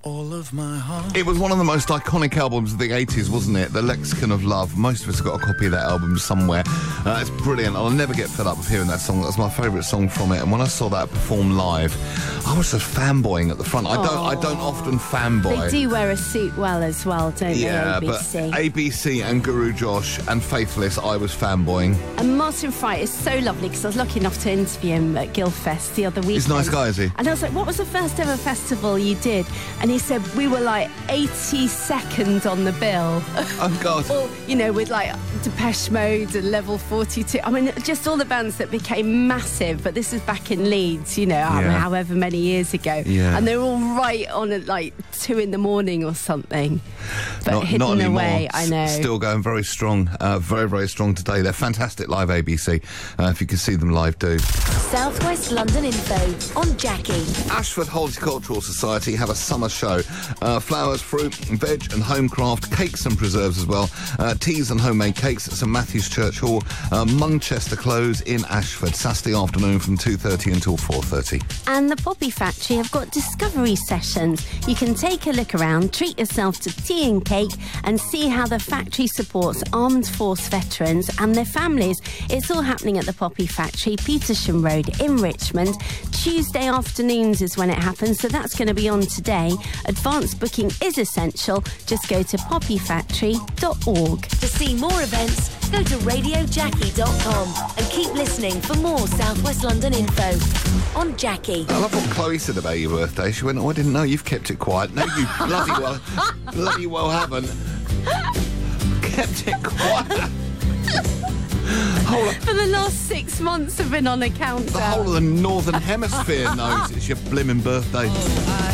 all of my heart. It was one of the most iconic albums of the 80s, wasn't it? The Lexicon of Love. Most of us have got a copy of that album somewhere. It's brilliant. I'll never get fed up with hearing that song. That's my favourite song from it. And when I saw that performed live, I was just fanboying at the front. I don't often fanboy. They do wear a suit well as well, don't Yeah, they, but ABC? ABC and Guru Josh and Faithless, I was fanboying. And Martin Fry is so lovely because I was lucky enough to interview him at Guildfest the other week. He's a nice guy, is he? And I was like, what was the first ever festival you did? And he said, we were like 82nd on the bill. Oh, God. Or, you know, with like Depeche Mode and Level 42. I mean, just all the bands that became massive. But this is back in Leeds, you know, however many years ago. Yeah. And they were all right on at like 2 in the morning or something. But Not hidden anymore. away, I know. Still going very strong. Very, very strong today. They're fantastic live, ABC. If you can see them live, do. Southwest London Info on Jackie. Ashford Horticultural Society have a summer show. Flowers, fruit, veg and home craft, cakes and preserves as well. Teas and homemade cakes at St Matthew's Church Hall. Munchester Close in Ashford. Saturday afternoon from 2:30 until 4:30. And the Poppy Factory have got discovery sessions. You can take a look around, treat yourself to tea and cake and see how the factory supports armed force veterans and their families. It's all happening at the Poppy Factory, Petersham Road in Richmond. Tuesday afternoons is when it happens, so that's going to be on today. Advanced booking is essential. Just go to poppyfactory.org. To see more events, go to radiojackie.com and keep listening for more Southwest London info on Jackie. I love what Chloe said about your birthday. She went, oh, I didn't know, you've kept it quiet. No, you bloody well haven't. Kept it quiet. For the last 6 months I've been on a countdown. The whole of the Northern Hemisphere knows it's your blimmin' birthday.